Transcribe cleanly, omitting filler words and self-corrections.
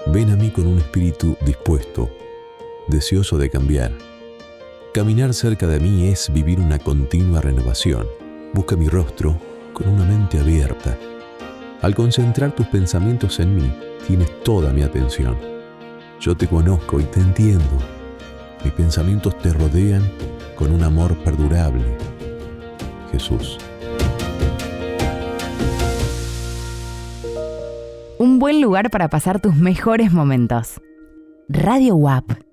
Ven a mí con un espíritu dispuesto, deseoso de cambiar. Caminar cerca de mí es vivir una continua renovación. Busca mi rostro con una mente abierta. Al concentrar tus pensamientos en mí, tienes toda mi atención. Yo te conozco y te entiendo. Mis pensamientos te rodean con un amor perdurable. Jesús. Un buen lugar para pasar tus mejores momentos. Radio UAP.